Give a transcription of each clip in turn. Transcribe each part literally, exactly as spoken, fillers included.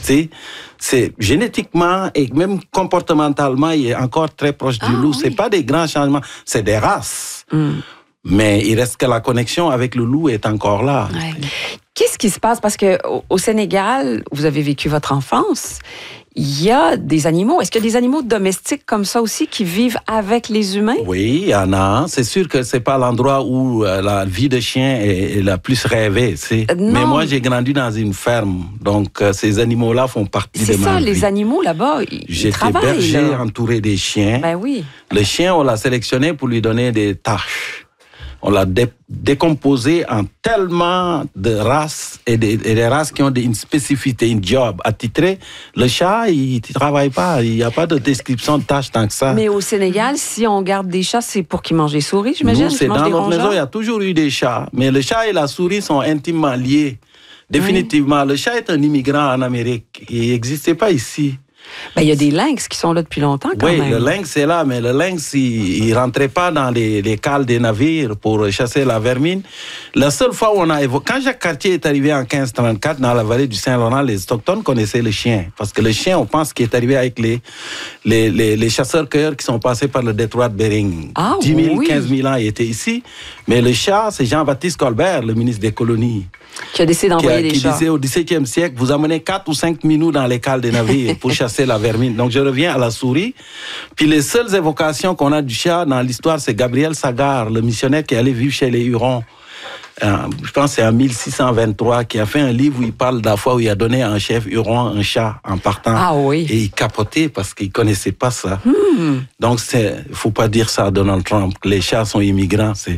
C'est, c'est génétiquement et même comportementalement, il est encore très proche du ah, loup. Oui. C'est pas des grands changements, c'est des races. Mm. Mais il reste que la connexion avec le loup est encore là. Ouais. Qu'est-ce qui se passe? Parce que au Sénégal, vous avez vécu votre enfance. Il y a des animaux. Est-ce qu'il y a des animaux domestiques comme ça aussi qui vivent avec les humains? Oui, il y en a. C'est sûr que c'est pas l'endroit où la vie de chien est la plus rêvée. C'est... Euh, Mais moi, j'ai grandi dans une ferme. Donc, ces animaux-là font partie c'est de ma ça, vie. Les animaux là-bas, ils J'étais travaillent. J'étais berger là. entouré des chiens. Ben oui. Le chien, on l'a sélectionné pour lui donner des tâches. On l'a dé- décomposé en tellement de races et des, et des races qui ont une spécificité, une job attitré. Le chat, il ne travaille pas. Il n'y a pas de description de tâches tant que ça. Mais au Sénégal, si on garde des chats, c'est pour qu'ils mangent des souris, j'imagine? Nous, c'est dans notre maison, il y a toujours eu des chats. Mais le chat et la souris sont intimement liés. Définitivement. Oui. Le chat est un immigrant en Amérique. Il n'existait pas ici. Ben, il y a des lynx qui sont là depuis longtemps, quand oui, même. Oui, le lynx est là, mais le lynx, il ne rentrait pas dans les, les cales des navires pour chasser la vermine. La seule fois où on a évoqué... Quand Jacques Cartier est arrivé en quinze trente-quatre dans la vallée du Saint-Laurent, les autochtones connaissaient le chien. Parce que le chien, on pense qu'il est arrivé avec les, les, les, les chasseurs-cueilleurs qui sont passés par le détroit de Bering. Ah, dix mille, oui. quinze mille ans, il était ici. Mais le chat, c'est Jean-Baptiste Colbert, le ministre des colonies. Qui a décidé d'envoyer qui a, des qui chats. Qui disait au dix-septième siècle, vous amenez quatre ou cinq minous dans les cales des navires pour chasser la vermine. Donc je reviens à la souris. Puis les seules évocations qu'on a du chat dans l'histoire, c'est Gabriel Sagard, le missionnaire qui est allé vivre chez les Hurons. Euh, je pense que c'est en mille six cent vingt-trois, qui a fait un livre où il parle de la fois où il a donné à un chef huron un chat en partant. Ah oui. Et il capotait parce qu'il ne connaissait pas ça. Hmm. Donc, il ne faut pas dire ça à Donald Trump, que les chats sont immigrants. C'est...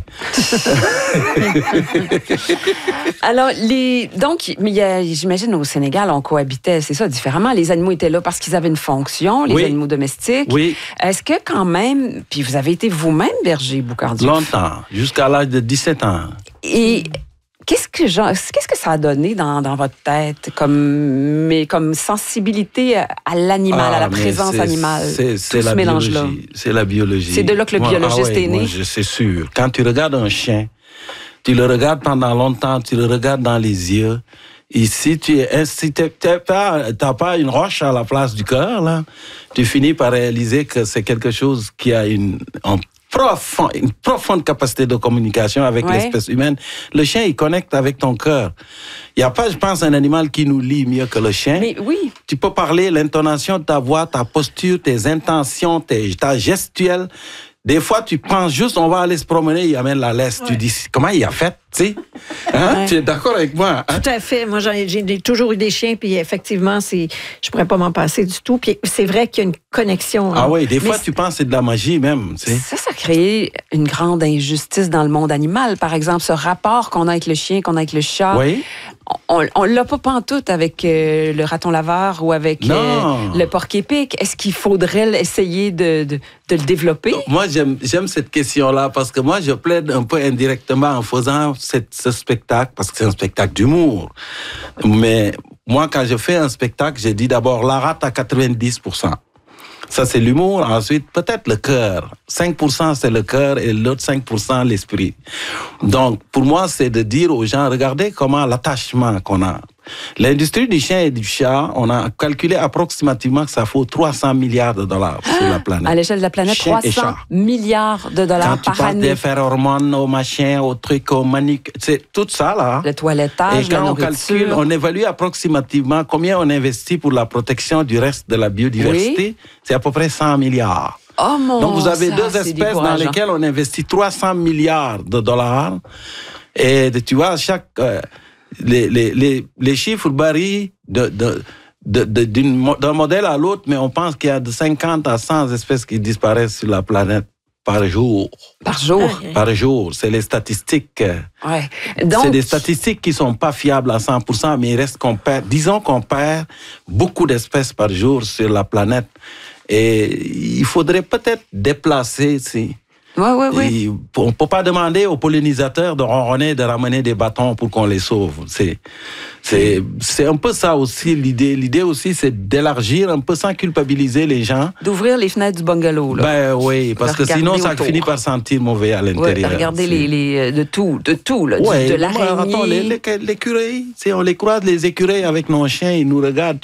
Alors, les... donc, mais il y a, j'imagine au Sénégal, on cohabitait, c'est ça, différemment. Les animaux étaient là parce qu'ils avaient une fonction, les oui. animaux domestiques. Oui. Est-ce que quand même, puis vous avez été vous-même berger, Boucardiouf? Longtemps, jusqu'à l'âge de dix-sept ans. Et qu'est-ce que, genre, qu'est-ce que ça a donné dans, dans votre tête comme, mais comme sensibilité à l'animal, ah, à la présence c'est, animale? C'est, c'est tout la ce mélange-là. biologie. C'est la biologie. C'est de là que le moi, biologiste ah ouais, est né? Moi, je, c'est sûr. Quand tu regardes un chien, tu le regardes pendant longtemps, tu le regardes dans les yeux. Et si tu es, si t'as pas, t'as pas une roche à la place du cœur, là, tu finis par réaliser que c'est quelque chose qui a une, un profond, une profonde capacité de communication avec ouais. l'espèce humaine. Le chien, il connecte avec ton cœur. Il n'y a pas, je pense, un animal qui nous lie mieux que le chien. Mais oui. Tu peux parler, l'intonation de ta voix, ta posture, tes intentions, tes, ta gestuelle. Des fois, tu penses juste, on va aller se promener, il amène la laisse. Ouais. Tu dis, comment il a fait, tu sais? Hein? Ouais. Tu es d'accord avec moi? Hein? Tout à fait. Moi, j'ai, j'ai toujours eu des chiens, puis effectivement, c'est, je pourrais pas m'en passer du tout. Puis c'est vrai qu'il y a une connexion. Ah hein. oui, des Mais fois, tu penses que c'est de la magie même, tu sais. Ça, ça crée une grande injustice dans le monde animal. Par exemple, ce rapport qu'on a avec le chien, qu'on a avec le chat. Oui. On ne l'a pas pantoute avec euh, le raton laveur ou avec euh, le porc-épic. Est-ce qu'il faudrait essayer de, de, de le développer? Moi, j'aime, j'aime cette question-là parce que moi, je plaide un peu indirectement en faisant cette, ce spectacle, parce que c'est un spectacle d'humour. Mais moi, quand je fais un spectacle, je dis d'abord la rate à quatre-vingt-dix pour cent. Ça, c'est l'humour. Ensuite, peut-être le cœur. cinq pour cent, c'est le cœur et l'autre cinq pour cent, l'esprit. Donc, pour moi, c'est de dire aux gens, regardez comment l'attachement qu'on a. L'industrie du chien et du chat, on a calculé approximativement que ça faut trois cents milliards de dollars ah, sur la planète. À l'échelle de la planète, chien trois cents milliards de dollars quand par année. Quand tu parles des phéromones, aux machins, aux trucs, aux manucs, c'est tout ça, là. Le toilettage, et quand la on calcule, on évalue approximativement combien on investit pour la protection du reste de la biodiversité. Oui. C'est à peu près cent milliards. Oh mon Donc, vous avez ça, deux espèces dans lesquelles on investit trois cents milliards de dollars. Et tu vois, chaque... Euh, Les, les, les, les chiffres varient de, de, de, de, d'une, d'un modèle à l'autre, mais on pense qu'il y a de cinquante à cent espèces qui disparaissent sur la planète par jour. Par jour? Okay. Par jour. C'est les statistiques. Ouais. Donc... C'est des statistiques qui ne sont pas fiables à cent pour cent, mais il reste qu'on perd, disons qu'on perd beaucoup d'espèces par jour sur la planète. Et il faudrait peut-être déplacer... Si, Oui, oui, oui. On ne peut pas demander aux pollinisateurs de ronronner, de ramener des bâtons pour qu'on les sauve. C'est, c'est, c'est un peu ça aussi l'idée. L'idée aussi, c'est d'élargir un peu sans culpabiliser les gens. D'ouvrir les fenêtres du bungalow, là. Ben oui, parce que sinon, ça autour. finit par sentir mauvais à l'intérieur. Oui, regarder les, les, de tout, de tout, là, ouais, de l'araignée. Attends, les, les, l'écureuil, on les croise, les écureuils avec nos chiens, ils nous regardent.